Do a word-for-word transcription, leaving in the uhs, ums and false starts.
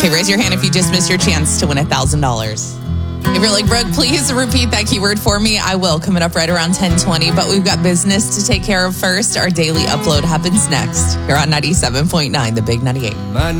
Okay, raise your hand if you just missed your chance to win one thousand dollars. If you're like, Brooke, please repeat that keyword for me. I will, coming up right around ten twenty. But we've got business to take care of first. Our daily upload happens next here on ninety-seven point nine, The Big ninety-eight.